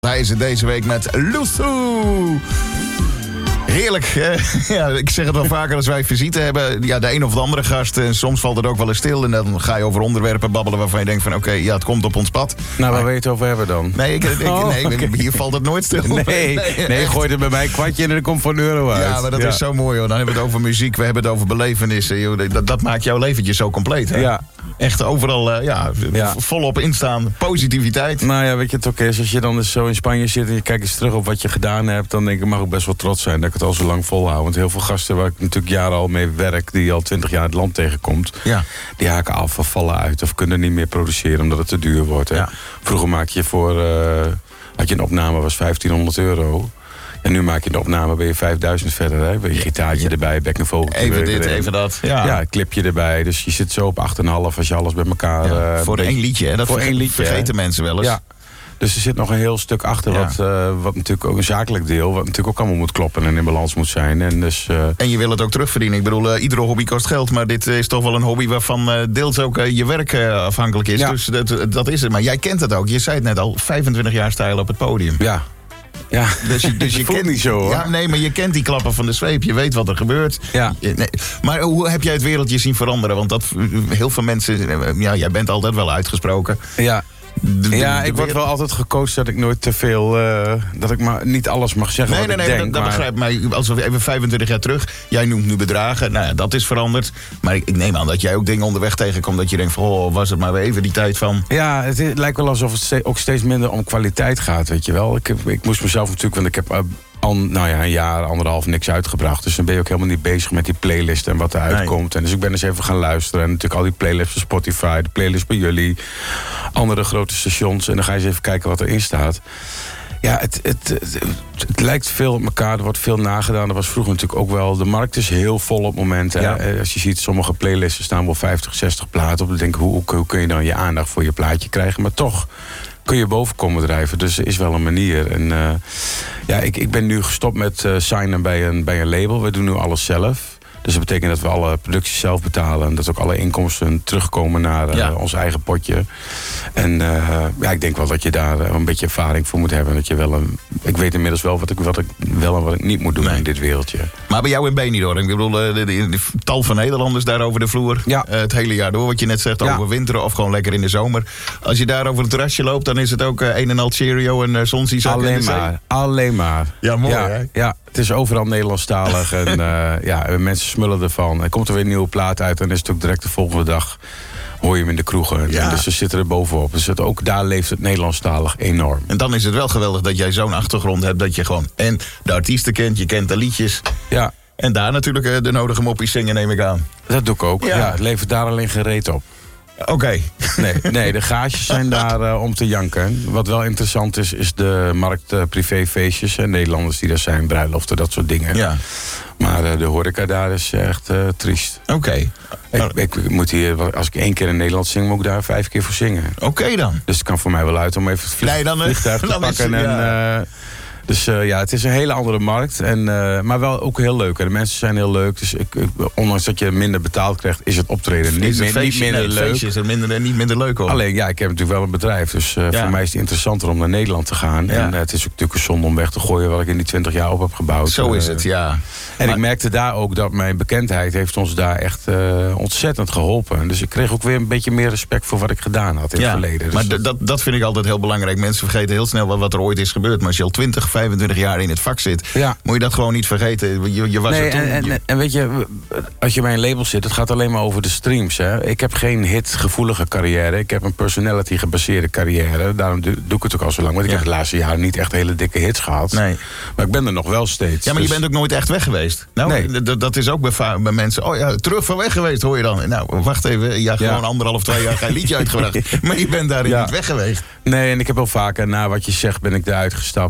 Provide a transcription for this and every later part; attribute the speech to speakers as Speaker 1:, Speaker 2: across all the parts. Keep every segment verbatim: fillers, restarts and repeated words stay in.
Speaker 1: Hij is het deze week met Lusso. Heerlijk. Hè? Ja, ik zeg het wel vaker als wij visite hebben. Ja, de een of de andere gast. En soms valt het ook wel eens stil. En dan ga je over onderwerpen babbelen waarvan je denkt van... oké, okay, ja, het komt op ons pad.
Speaker 2: Nou, waar wil je het over hebben dan?
Speaker 1: Nee, ik, ik,
Speaker 2: oh,
Speaker 1: nee okay. Hier valt het nooit stil.
Speaker 2: Nee, nee, nee gooi er bij mij een kwartje en er komt voor een euro uit.
Speaker 1: Ja, maar dat ja. is zo mooi, hoor. Dan hebben we het over muziek, we hebben het over belevenissen. Joh. Dat, dat maakt jouw leventje zo compleet, hè?
Speaker 2: Ja.
Speaker 1: Echt overal uh, ja, ja. volop instaan. Positiviteit.
Speaker 2: Nou ja, weet je, het ook is. Als je dan dus zo in Spanje zit en je kijkt eens terug op wat je gedaan hebt... dan denk ik, mag ik best wel trots zijn dat ik het al zo lang volhoud. Want heel veel gasten waar ik natuurlijk jaren al mee werk... die al twintig jaar het land tegenkomt... Ja. die haken af of vallen uit of kunnen niet meer produceren... omdat het te duur wordt. Hè. Ja. Vroeger maak je voor... Uh, had je een opname, was vijftienhonderd euro... En nu maak je de opname, ben je vijfduizend verder. Hè? Ben je gitaartje ja. erbij, bek en vogel.
Speaker 1: Even dit, even dat. Ja,
Speaker 2: ja clipje erbij. Dus je zit zo op acht komma vijf als je alles bij elkaar... Ja,
Speaker 1: uh, voor één liedje. Hè? Dat voor één liedje, vergeten hè? Mensen wel eens. Ja.
Speaker 2: Dus er zit nog een heel stuk achter, ja. wat, uh, wat natuurlijk ook een zakelijk deel... wat natuurlijk ook allemaal moet kloppen en in balans moet zijn. En, dus, uh...
Speaker 1: en je wil het ook terugverdienen. Ik bedoel, uh, iedere hobby kost geld... maar dit is toch wel een hobby waarvan uh, deels ook uh, je werk uh, afhankelijk is. Ja. Dus dat, dat is het. Maar jij kent het ook. Je zei het net al, vijfentwintig jaar stijl op het podium.
Speaker 2: Ja. Ja,
Speaker 1: dus je, dus je
Speaker 2: voelt
Speaker 1: kent
Speaker 2: niet zo, hoor.
Speaker 1: Ja, nee, maar je kent die klappen van de zweep. Je weet wat er gebeurt.
Speaker 2: Ja.
Speaker 1: Nee. Maar hoe heb jij het wereldje zien veranderen? Want dat, heel veel mensen... Ja, jij bent altijd wel uitgesproken.
Speaker 2: Ja. De, de, ja, de ik word wel altijd gecoacht dat ik nooit te veel... Uh, dat ik maar niet alles mag zeggen
Speaker 1: nee,
Speaker 2: wat
Speaker 1: nee,
Speaker 2: ik
Speaker 1: nee,
Speaker 2: denk.
Speaker 1: Dat, dat
Speaker 2: maar...
Speaker 1: begrijp ik. Als we even vijfentwintig jaar terug... Jij noemt nu bedragen. Nou ja, dat is veranderd. Maar ik, ik neem aan dat jij ook dingen onderweg tegenkomt... dat je denkt van, oh, was het maar weer even die tijd van...
Speaker 2: Ja, het, het lijkt wel alsof het steeds, ook steeds minder om kwaliteit gaat, weet je wel. Ik, heb, ik moest mezelf natuurlijk... want ik heb... Uh, al nou ja, een jaar, anderhalf niks uitgebracht. Dus dan ben je ook helemaal niet bezig met die playlist en wat eruit komt. Nee. En dus ik ben eens even gaan luisteren. En natuurlijk al die playlists van Spotify, de playlist bij jullie, andere grote stations. En dan ga je eens even kijken wat erin staat. Ja, het, het, het, het lijkt veel op elkaar. Er wordt veel nagedaan. Er was vroeger natuurlijk ook wel... De markt is heel vol op momenten. Ja. Als je ziet, sommige playlisten staan wel vijftig, zestig platen op. Dan denk ik, hoe, hoe kun je dan je aandacht voor je plaatje krijgen? Maar toch... kun je boven komen drijven. Dus er is wel een manier. En uh, ja, ik, ik ben nu gestopt met uh, signen bij een, bij een label. We doen nu alles zelf. Dus dat betekent dat we alle producties zelf betalen. En dat ook alle inkomsten terugkomen naar uh, ja. ons eigen potje. En uh, ja, ik denk wel dat je daar een beetje ervaring voor moet hebben. Dat je wel een, ik weet inmiddels wel wat ik, wat ik wel en wat ik niet moet doen nee. in dit wereldje.
Speaker 1: Maar bij jou in Benidorm, ik bedoel, de, de, de, de tal van Nederlanders daar over de vloer. Ja. Uh, het hele jaar door, wat je net zegt, ja. over winteren of gewoon lekker in de zomer. Als je daar over het terrasje loopt, dan is het ook uh, een en al Cheerio en uh, Zonziesak.
Speaker 2: Alleen maar, alleen maar.
Speaker 1: Ja, mooi
Speaker 2: ja,
Speaker 1: hè?
Speaker 2: Ja. Het is overal Nederlandstalig en uh, ja, mensen smullen ervan. Er komt er weer een nieuwe plaat uit en dan is het ook direct de volgende dag... hoor je hem in de kroegen. Ja. Dus ze zitten er bovenop. Dus het, ook daar leeft het Nederlandstalig enorm.
Speaker 1: En dan is het wel geweldig dat jij zo'n achtergrond hebt... dat je gewoon en de artiesten kent, je kent de liedjes...
Speaker 2: Ja.
Speaker 1: En daar natuurlijk uh, de nodige moppies zingen, neem ik aan.
Speaker 2: Dat doe ik ook. Ja. Ja, het levert daar alleen gereed op.
Speaker 1: Oké. Okay.
Speaker 2: Nee, nee, de gages zijn daar uh, om te janken. Wat wel interessant is, is de markt uh, privéfeestjes. En Nederlanders die daar zijn, bruiloften, dat soort dingen. Ja. Maar uh, de horeca daar is echt uh, triest.
Speaker 1: Oké. Okay.
Speaker 2: Ik, ik moet hier, als ik één keer in Nederland zing, moet ik daar vijf keer voor zingen.
Speaker 1: Oké okay dan.
Speaker 2: Dus het kan voor mij wel uit om even het vlieg, nee, dan, vliegtuig te dan pakken. Is, en, ja. uh, Dus uh, ja, het is een hele andere markt. En, uh, maar wel ook heel leuk. En de mensen zijn heel leuk. Dus ik, ik, ondanks dat je minder betaald krijgt, is het optreden niet, het feestje, niet minder nee, leuk.
Speaker 1: Het is er minder, niet minder leuk hoor.
Speaker 2: Alleen, ja, ik heb natuurlijk wel een bedrijf. Dus uh, ja. voor mij is het interessanter om naar Nederland te gaan. Ja. En uh, het is ook natuurlijk een zonde om weg te gooien wat ik in die twintig jaar op heb gebouwd.
Speaker 1: Zo is het, ja.
Speaker 2: En maar... ik merkte daar ook dat mijn bekendheid heeft ons daar echt uh, ontzettend geholpen. Dus ik kreeg ook weer een beetje meer respect voor wat ik gedaan had in ja. het verleden. Dus
Speaker 1: maar dat... dat, dat vind ik altijd heel belangrijk. Mensen vergeten heel snel wat, wat er ooit is gebeurd. Maar als je al twintig, vijfentwintig jaar in het vak zit, ja. moet je dat gewoon niet vergeten. Je, je was
Speaker 2: nee,
Speaker 1: er toen,
Speaker 2: en,
Speaker 1: je...
Speaker 2: en, en weet je, als je bij een label zit, het gaat alleen maar over de streams. Hè. Ik heb geen hit-gevoelige carrière. Ik heb een personality-gebaseerde carrière. Daarom doe, doe ik het ook al zo lang. Want ik ja. heb de laatste jaren niet echt hele dikke hits gehad. Nee. Maar ik ben er nog wel steeds.
Speaker 1: Ja, maar
Speaker 2: dus...
Speaker 1: je bent ook nooit echt weg geweest. Nou, nee. d- dat is ook bij, bij mensen. Oh ja, terug van weg geweest, hoor je dan. Nou, wacht even. Ja, gewoon ja. anderhalf, twee jaar geen liedje uitgebracht. Maar je bent daarin ja. niet weg geweest.
Speaker 2: Nee, en ik heb wel vaker, na wat je zegt, ben ik eruit gestapt. En na waar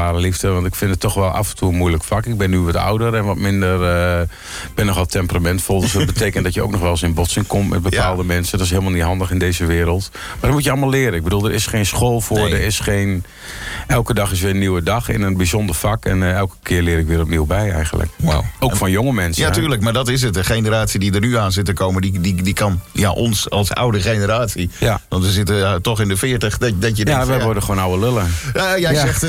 Speaker 2: ware liefde. Want ik vind het toch wel af en toe een moeilijk vak. Ik ben nu wat ouder en wat minder... Uh, ik ben nogal temperamentvol. Dus dat betekent dat je ook nog wel eens in botsing komt met bepaalde ja. mensen. Dat is helemaal niet handig in deze wereld. Maar dat moet je allemaal leren. Ik bedoel, er is geen school voor. Nee. Er is geen... Elke dag is weer een nieuwe dag in een bijzonder vak. En uh, elke keer leer ik weer opnieuw bij eigenlijk. Wow. Ook van jonge mensen.
Speaker 1: Ja, tuurlijk. Maar dat is het. De generatie die er nu aan zit te komen... die, die, die kan ja, ons als oude generatie...
Speaker 2: Ja.
Speaker 1: Want we zitten uh, toch in de veertig... Dat, dat je denkt,
Speaker 2: ja, wij
Speaker 1: ja,
Speaker 2: worden gewoon oude lullen.
Speaker 1: Uh, jij ja. zegt...